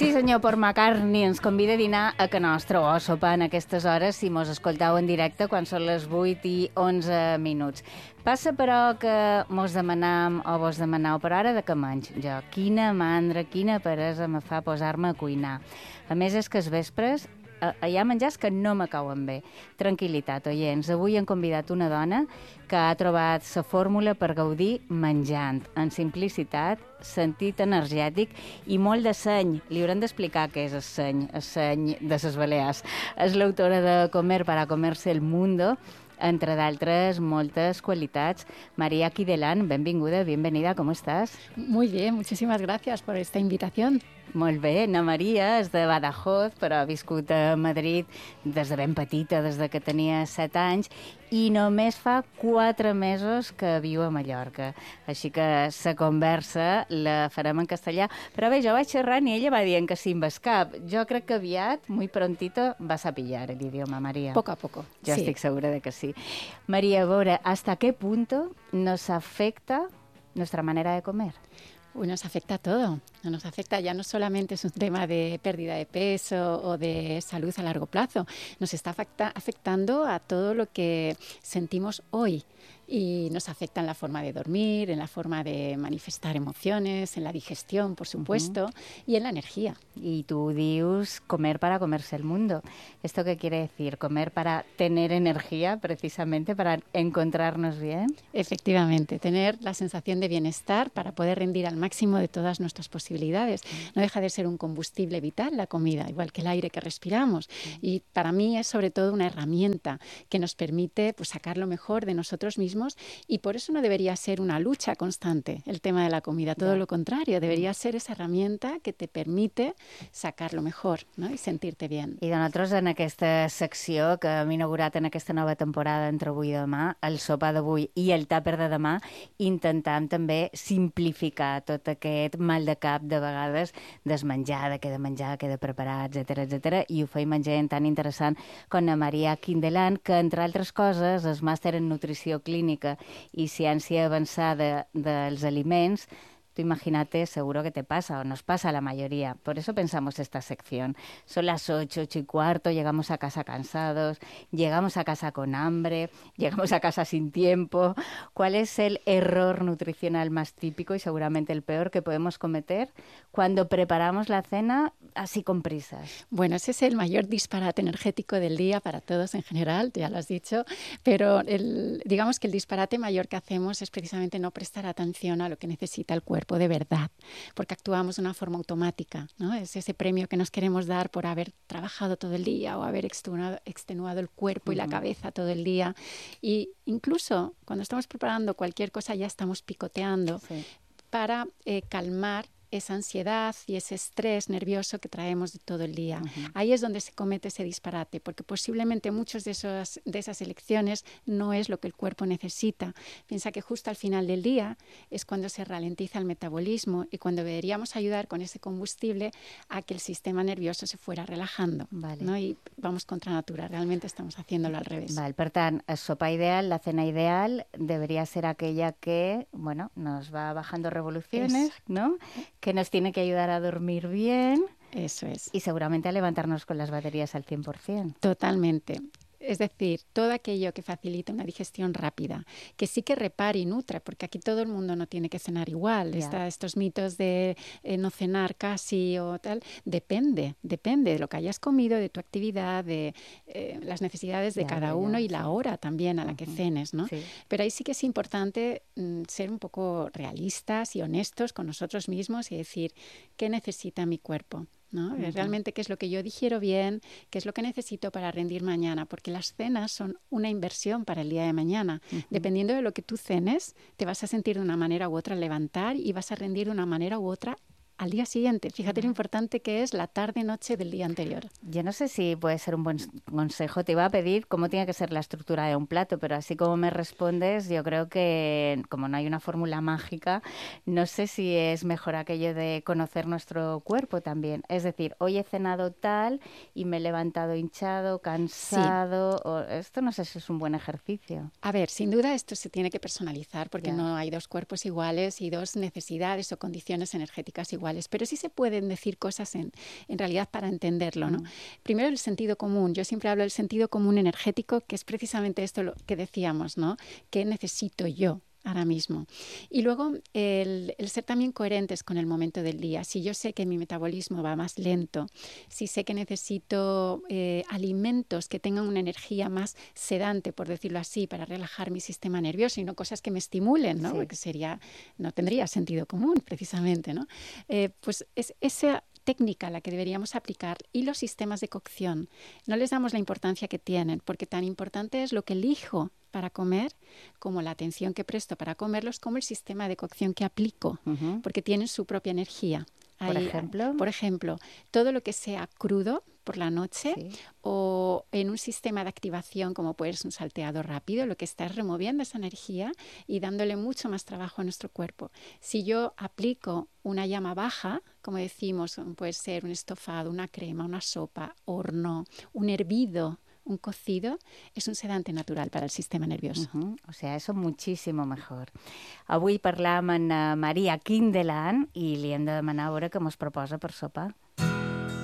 Sí, senyor, Paul McCartney ens convida a dinar a Can Nostra o a sopar en aquestes hores si mos escoltau en directe quan són les 8 i 11 minuts. Passa, però, que mos demanam o vos demanau, però ara de què menys? Jo, quina mandra, quina peresa me fa posar-me a cuinar. A més, és que els vespres hi ha menjars que no me cauen bé. Tranquil·litat, oients. Avui hem convidat una dona que ha trobat la fórmula per gaudir menjant, en simplicitat, sentit energètic i molt de seny. Li haurem d'explicar què és el seny de les Balears. És l'autora de Comer para comerse el mundo, entre d'altres moltes qualitats. María Quidelán, benvinguda, bienvenida, ¿cómo estás? Muy bien, muchísimas gracias por esta invitación. Molt bé, na Maria és de Badajoz, però ha viscut a Madrid des de ben petita, des de que tenia 7 anys, i només fa 4 mesos que viu a Mallorca. Així que la conversa la farem en castellà. Però bé, jo vaig xerrant i ella va dient que sí amb el cap. Jo crec que aviat, muy prontito, vas a pillar el idioma, María. Poco a poco. Jo estic segura de que sí. María, a veure, ¿hasta qué punto nos afecta nuestra manera de comer? Uy, nos afecta a todo. Nos afecta, ya no solamente es un tema de pérdida de peso o de salud a largo plazo, nos está afectando a todo lo que sentimos hoy. Y nos afecta en la forma de dormir, en la forma de manifestar emociones, en la digestión, por supuesto, y en la energía. Y tú dius comer para comerse el mundo. ¿Esto qué quiere decir? ¿Comer para tener energía, precisamente, para encontrarnos bien? Efectivamente, tener la sensación de bienestar para poder rendir al máximo de todas nuestras posibilidades. No deja de ser un combustible vital la comida, igual que el aire que respiramos. Y para mí es sobre todo una herramienta que nos permite sacar lo mejor de nosotros mismos. Y por eso no debería ser una lucha constante el tema de la comida, todo lo contrario, debería ser esa herramienta que te permite sacar lo mejor, no? I sentir-te bien. I nosaltres en aquesta secció que hem inaugurat en aquesta nova temporada entre avui i demà, el sopar d'avui i el tàper de demà, intentam també simplificar tot aquest mal de cap de vegades desmenjar, de què de menjar, què de preparar, etc. I ho feim amb gent tan interessant com la María Quidelán, que entre altres coses és màster en nutrició clínica y ciencia avanzada de los alimentos. Tú imagínate, seguro que te pasa o nos pasa a la mayoría. Por eso pensamos esta sección. Son las 8, 8:15, llegamos a casa cansados, llegamos a casa con hambre, llegamos a casa sin tiempo. ¿Cuál es el error nutricional más típico y seguramente el peor que podemos cometer cuando preparamos la cena así con prisas? Bueno, ese es el mayor disparate energético del día para todos en general, ya lo has dicho, pero digamos que el disparate mayor que hacemos es precisamente no prestar atención a lo que necesita el cuerpo de verdad, porque actuamos de una forma automática, ¿no? Es ese premio que nos queremos dar por haber trabajado todo el día o haber extenuado el cuerpo y la cabeza todo el día. Y incluso cuando estamos preparando cualquier cosa ya estamos picoteando para calmar esa ansiedad y ese estrés nervioso que traemos de todo el día. Ahí es donde se comete ese disparate, porque posiblemente muchas de esas elecciones no es lo que el cuerpo necesita. Piensa que justo al final del día es cuando se ralentiza el metabolismo y cuando deberíamos ayudar con ese combustible a que el sistema nervioso se fuera relajando. Vale. ¿No? Y vamos contra natura, realmente estamos haciéndolo al revés. Vale, per tant, el sopar ideal, la cena ideal, debería ser aquella que, nos va bajando revoluciones, ¿no? Que nos tiene que ayudar a dormir bien. Eso es. Y seguramente a levantarnos con las baterías al 100%. Totalmente. Es decir, todo aquello que facilita una digestión rápida, que sí que repare y nutra, porque aquí todo el mundo no tiene que cenar igual. Estos mitos de no cenar casi o tal, depende de lo que hayas comido, de tu actividad, de las necesidades de cada uno y la hora también a la que cenes, ¿no? Sí. Pero ahí sí que es importante ser un poco realistas y honestos con nosotros mismos y decir, ¿qué necesita mi cuerpo? ¿No? Realmente qué es lo que yo digiero bien, qué es lo que necesito para rendir mañana, porque las cenas son una inversión para el día de mañana. Dependiendo de lo que tú cenes, te vas a sentir de una manera u otra al levantar y vas a rendir de una manera u otra al día siguiente. Fíjate lo importante que es la tarde-noche del día anterior. Yo no sé si puede ser un buen consejo. Te iba a pedir cómo tiene que ser la estructura de un plato, pero así como me respondes, yo creo que como no hay una fórmula mágica, no sé si es mejor aquello de conocer nuestro cuerpo también. Es decir, hoy he cenado tal y me he levantado hinchado, cansado. Sí. Esto no sé si es un buen ejercicio. A ver, sin duda esto se tiene que personalizar porque no hay dos cuerpos iguales y dos necesidades o condiciones energéticas iguales iguales, pero sí se pueden decir cosas en realidad para entenderlo, ¿no? Primero el sentido común. Yo siempre hablo del sentido común energético, que es precisamente esto lo que decíamos, ¿no? ¿Qué necesito yo ahora mismo? Y luego el ser también coherentes con el momento del día. Si yo sé que mi metabolismo va más lento, si sé que necesito alimentos que tengan una energía más sedante, por decirlo así, para relajar mi sistema nervioso y no cosas que me estimulen, ¿no? Sí. Porque no tendría sentido común precisamente, ¿no? Pues es esa técnica la que deberíamos aplicar, y los sistemas de cocción. No les damos la importancia que tienen, porque tan importante es lo que elijo para comer, como la atención que presto para comerlos, como el sistema de cocción que aplico, porque tienen su propia energía. Por ejemplo, todo lo que sea crudo por la noche, sí, o en un sistema de activación como puede ser un salteado rápido, lo que está es removiendo esa energía y dándole mucho más trabajo a nuestro cuerpo. Si yo aplico una llama baja, como decimos, puede ser un estofado, una crema, una sopa, horno, un hervido, un cocido, es un sedante natural para el sistema nervioso. O sea, eso muchísimo mejor. Avui parlam amb Maria Kindelan i li hem de demanar a veure què mos proposa per sopar.